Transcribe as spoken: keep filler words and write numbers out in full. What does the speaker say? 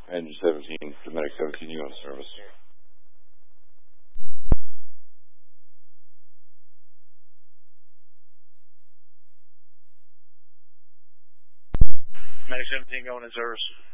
Engine seventeen, to Medic seventeen, you on service. Medic seventeen going in service.